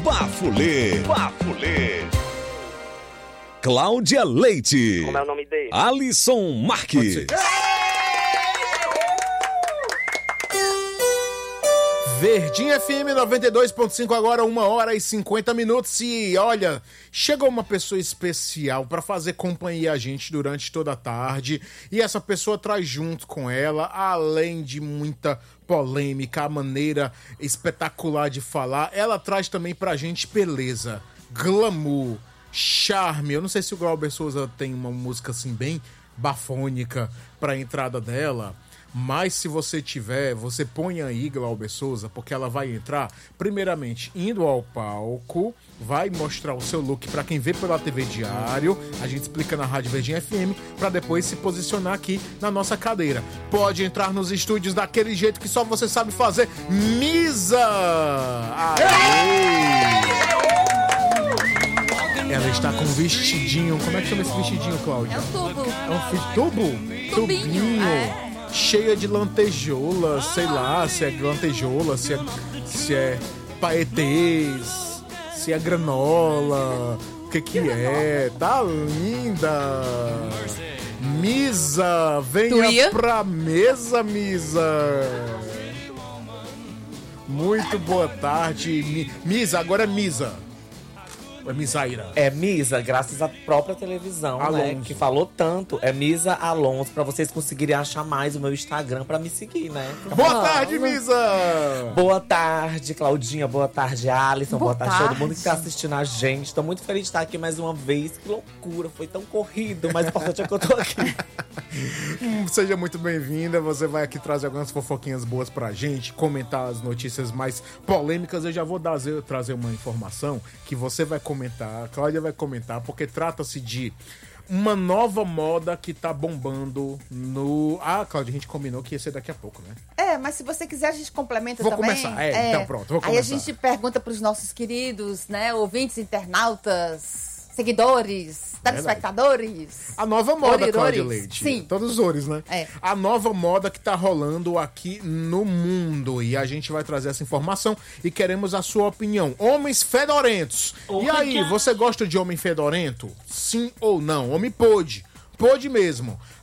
Bafulê. Cláudia Leite. Como é o nome dele? Alisson Marques. Verdinha FM 92.5, agora 1h50. E olha, chegou uma pessoa especial para fazer companhia a gente durante toda a tarde. E essa pessoa traz junto com ela, além de muita polêmica, a maneira espetacular de falar, ela traz também pra gente beleza, glamour, charme. Eu não sei se o Glauber Souza tem uma música assim bem bafônica pra entrada dela. Mas se você tiver, você põe aí Glauber Souza, porque ela vai entrar, primeiramente, indo ao palco, vai mostrar o seu look pra quem vê pela TV Diário, a gente explica na Rádio Verdinha FM, pra depois se posicionar aqui na nossa cadeira. Pode entrar nos estúdios daquele jeito que só você sabe fazer. Misa! Aê! Ela está com um vestidinho. Como é que chama esse vestidinho, Cláudia? É o tubo. É um tubo? Tubinho. Cheia de lantejoula, sei lá se é lantejoula, se é paetês, se é granola, o que é? Tá linda! Misa, venha pra mesa, Misa! Muito boa tarde, Misa, agora é Misa. É Misaira. É Misa, graças à própria televisão, né? Que falou tanto. É Misa Alonso, pra vocês conseguirem achar mais o meu Instagram pra me seguir, né? Boa tarde, Misa! Boa tarde, Claudinha. Boa tarde, Alisson. Boa tarde a todo mundo que tá assistindo a gente. Tô muito feliz de estar aqui mais uma vez. Que loucura, foi tão corrido. Mas o importante é que eu tô aqui. Seja muito bem-vinda. Você vai aqui trazer algumas fofoquinhas boas pra gente, comentar as notícias mais polêmicas. Eu já vou trazer uma informação que você vai comentar, a Cláudia vai comentar, porque trata-se de uma nova moda que tá bombando no... Ah, Cláudia, a gente combinou que ia ser daqui a pouco, né? Mas se você quiser, a gente complementa vou também. Começar. Então pronto, vou começar. Aí a gente pergunta pros nossos queridos, né, ouvintes, internautas, seguidores, telespectadores. A nova moda, Orirores. Cláudia Leite. Sim. Todos os ores, né? É. A nova moda que tá rolando aqui no mundo. E a gente vai trazer essa informação e queremos a sua opinião. Homens fedorentos. E aí, você gosta de homem fedorento? Sim ou não? Homem pode. Pode mesmo.